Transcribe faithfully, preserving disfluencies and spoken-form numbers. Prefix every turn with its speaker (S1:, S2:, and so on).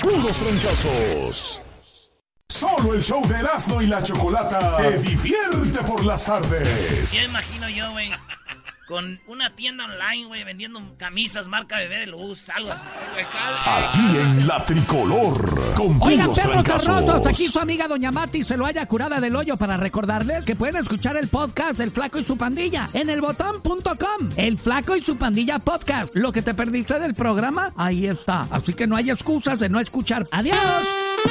S1: puros trancazos. Solo el show de Erasmo y la Chocolata te divierte por las tardes.
S2: Ya imagino yo, güey, con una tienda online, güey, vendiendo camisas marca Bebé de Luz, algo así.
S1: Aquí en La Tricolor, con
S3: Oigan,
S1: puros
S3: perros
S1: trancazos.
S3: carrotos, aquí su amiga Doña Mati se lo haya curada del hoyo para recordarles que pueden escuchar el podcast del Flaco y su Pandilla en el botón punto com. El Flaco y su Pandilla podcast. Lo que te perdiste del programa, ahí está. Así que no hay excusas de no escuchar. ¡Adiós!